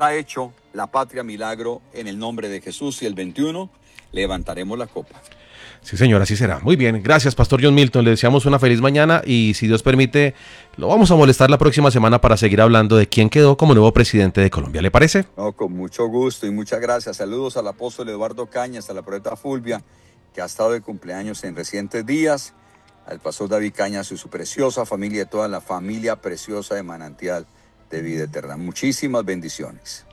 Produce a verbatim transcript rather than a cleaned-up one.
está hecho, la patria milagro, en el nombre de Jesús, y el veintiuno levantaremos la copa. Sí, señor, así será. Muy bien, gracias, Pastor John Milton. Le deseamos una feliz mañana y, si Dios permite, lo vamos a molestar la próxima semana para seguir hablando de quién quedó como nuevo presidente de Colombia. ¿Le parece? No, con mucho gusto y muchas gracias. Saludos al apóstol Eduardo Cañas, a la profeta Fulvia, que ha estado de cumpleaños en recientes días, al pastor David Cañas y su preciosa familia, toda la familia preciosa de Manantial de Vida Eterna. Muchísimas bendiciones.